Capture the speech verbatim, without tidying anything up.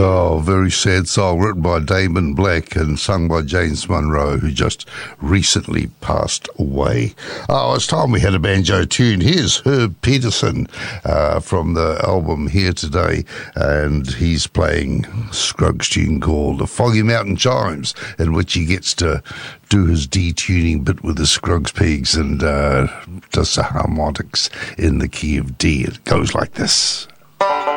Oh, very sad song written by Damon Black and sung by James Monroe, who just recently passed away. Oh, it's time we had a banjo tune. Here's Herb Peterson uh, from the album Here Today, and he's playing Scruggs tune called The Foggy Mountain Chimes, in which he gets to do his detuning bit with the Scruggs pigs and uh, does the harmonics in the key of D. It goes like this.